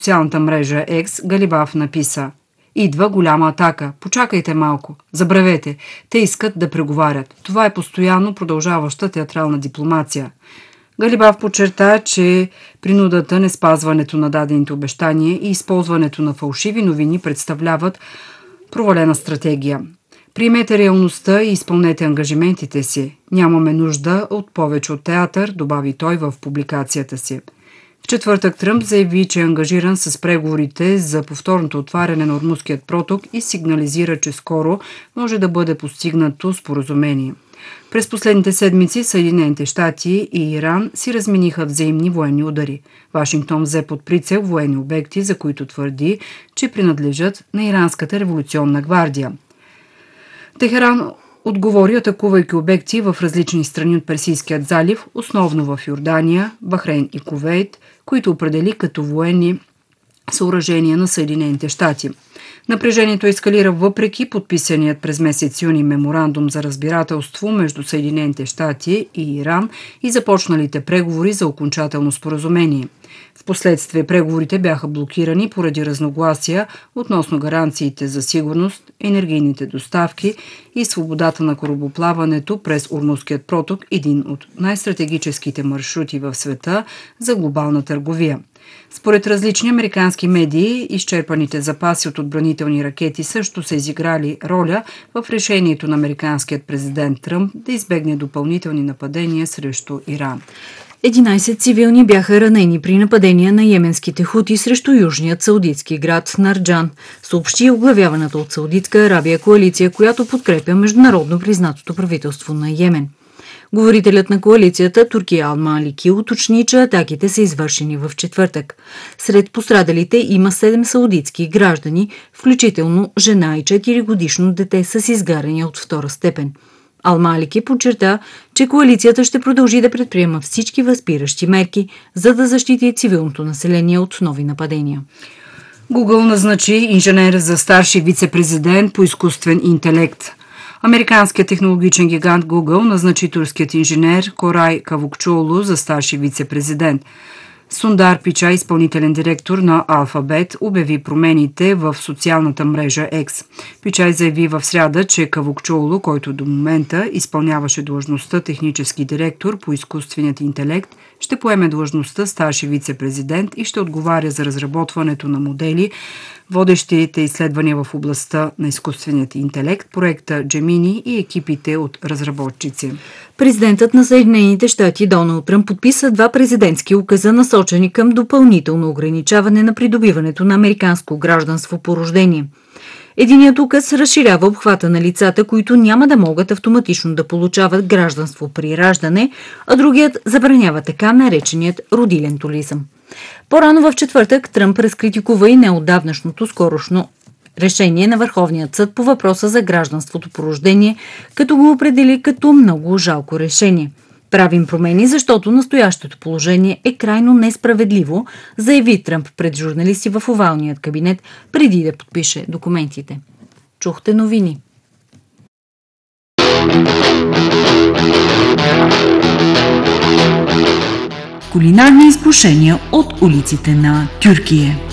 социалната мрежа X Галибаф написа: "Идва голяма атака. Почакайте малко. Забравете. Те искат да преговарят." Това е постоянно продължаваща театрална дипломация. Галибаф подчерта, че принудата, неспазването на дадените обещания и използването на фалшиви новини представляват провалена стратегия. Приемете реалността и изпълнете ангажиментите си. Нямаме нужда от повече от театър, добави той в публикацията си. В четвъртък Тръмп заяви, че е ангажиран с преговорите за повторното отваряне на Ормузският проток и сигнализира, че скоро може да бъде постигнато споразумение. През последните седмици Съединените щати и Иран си размениха взаимни военни удари. Вашингтон взе под прицел военни обекти, за които твърди, че принадлежат на Иранската революционна гвардия. Техеран отговори, атакувайки обекти в различни страни от Персийският залив, основно в Йордания, Бахрейн и Кувейт, които определи като военни съоръжения на Съединените щати. Напрежението ескалира въпреки подписаният през месец юни меморандум за разбирателство между Съединените щати и Иран и започналите преговори за окончателно споразумение. Впоследствие преговорите бяха блокирани поради разногласия относно гаранциите за сигурност, енергийните доставки и свободата на корабоплаването през Ормузският проток, един от най-стратегическите маршрути в света за глобална търговия. Според различни американски медии, изчерпаните запаси от отбранителни ракети също са изиграли роля в решението на американският президент Тръмп да избегне допълнителни нападения срещу Иран. 11 цивилни бяха ранени при нападения на йеменските хути срещу южният саудитски град Нарджан, съобщи оглавяваната от Саудитска Арабия коалиция, която подкрепя международно признатото правителство на Йемен. Говорителят на коалицията Турки Ал-Малики уточни, че атаките са извършени в четвъртък. Сред пострадалите има 7 саудитски граждани, включително жена и 4-годишно дете с изгаряния от втора степен. Ал-Малики подчерта, че коалицията ще продължи да предприема всички възпиращи мерки, за да защити цивилното население от нови нападения. Google назначи инженер за старши вице-президент по изкуствен интелект. Американският технологичен гигант Google назначи турският инженер Корай Кавукчоглу за старши вице-президент. Сундар Пичай, изпълнителен директор на Alphabet, обяви промените в социалната мрежа X. Пичай заяви в сряда, че Кавукчоглу, който до момента изпълняваше длъжността технически директор по изкуственият интелект, ще поеме длъжността старши вице-президент и ще отговаря за разработването на модели, водещите изследвания в областта на изкуственият интелект, проекта Gemini и екипите от разработчици. Президентът на Съединените щати Доналд Тръмп подписа 2 президентски указа, насочени към допълнително ограничаване на придобиването на американско гражданство по рождение. Единият указ разширява обхвата на лицата, които няма да могат автоматично да получават гражданство при раждане, а другият забранява така нареченият родилен туризъм. По-рано в четвъртък Тръмп разкритикува и неотдавнашното скорошно решение на Върховният съд по въпроса за гражданството по рождение, като го определи като много жалко решение. Правим промени, защото настоящото положение е крайно несправедливо, заяви Тръмп пред журналисти в овалният кабинет, преди да подпише документите. Чухте новини. Кулинарни изкушения от улиците на Тюркия.